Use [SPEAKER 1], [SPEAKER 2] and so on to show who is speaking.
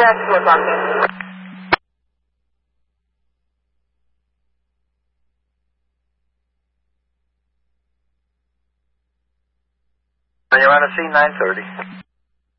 [SPEAKER 1] Contact 2 o'clock, then.
[SPEAKER 2] You're on a C930.